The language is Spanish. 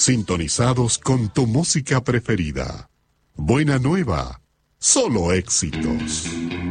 Sintonizados con tu música preferida. Buena nueva, solo éxitos.